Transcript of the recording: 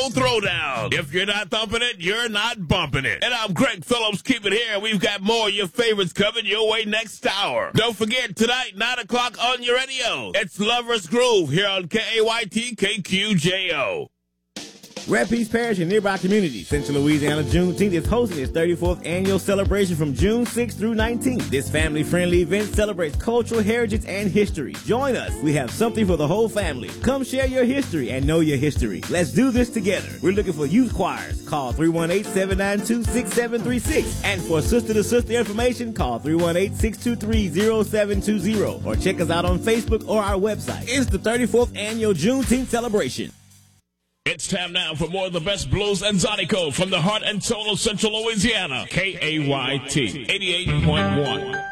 Soul Throwdown. If you're not thumping it, you're not bumping it. And I'm Greg Phillips. Keep it here. We've got more of your favorites coming your way next hour. Don't forget, tonight, 9 o'clock on your radio. It's Lover's Groove here on KAYT KQJO. Rapides Parish and nearby communities, Central Louisiana Juneteenth is hosting its 34th annual celebration from June 6th through 19th. This family-friendly event celebrates cultural heritage and history. Join us. We have something for the whole family. Come share your history and know your history. Let's do this together. We're looking for youth choirs. Call 318-792-6736. And for sister-to-sister information, call 318-623-0720. Or check us out on Facebook or our website. It's the 34th annual Juneteenth celebration. It's time now for more of the best blues and Zydeco from the heart and soul of Central Louisiana. KAYT 88.1.